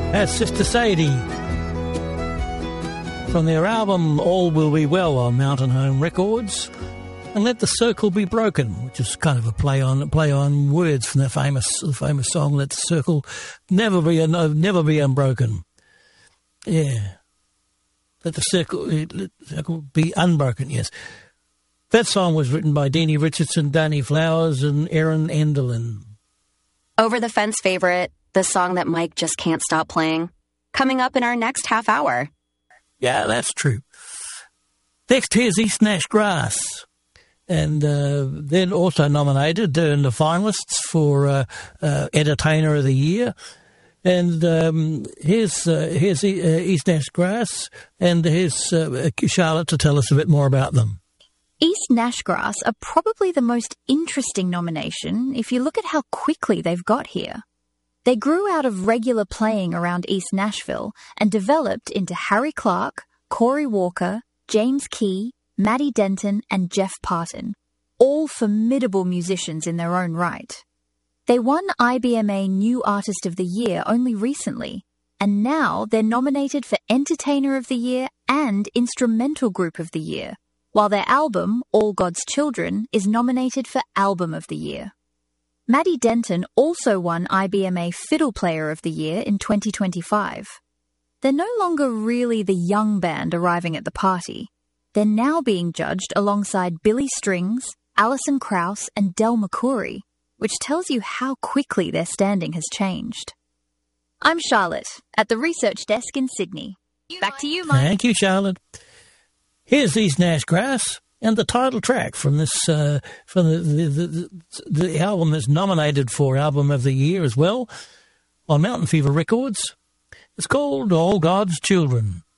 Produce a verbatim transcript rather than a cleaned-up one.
That's Sister Sadie from their album All Will Be Well on Mountain Home Records, and Let the Circle Be Broken, which is kind of a play on play on words from their famous famous song Let the Circle Never Be Never Be Unbroken. Yeah, let the circle let the circle be unbroken. Yes, that song was written by Deanie Richardson, Danny Flowers, and Erin Enderlin. Over the Fence favorite, the song that Mike just can't stop playing, coming up in our next half hour. Yeah, that's true. Next, here's East Nash Grass. And uh, then also nominated in the finalists for uh, uh, Entertainer of the Year. And um, here's, uh, here's uh, East Nash Grass, and here's uh, Charlotte to tell us a bit more about them. East Nash Grass are probably the most interesting nomination if you look at how quickly they've got here. They grew out of regular playing around East Nashville and developed into Harry Clark, Corey Walker, James Key, Maddie Denton, and Jeff Parton, all formidable musicians in their own right. They won I B M A New Artist of the Year only recently, and now they're nominated for Entertainer of the Year and Instrumental Group of the Year, while their album, All God's Children, is nominated for Album of the Year. Maddie Denton also won I B M A Fiddle Player of the Year in twenty twenty-five. They're no longer really the young band arriving at the party. They're now being judged alongside Billy Strings, Alison Krauss, and Del McCoury, which tells you how quickly their standing has changed. I'm Charlotte, at the research desk in Sydney. Back to you, Mike. Thank you, Charlotte. Here's East Nash Grass and the title track from this uh, from the the, the the album that's nominated for Album of the Year as well on Mountain Fever Records. It's called All God's Children.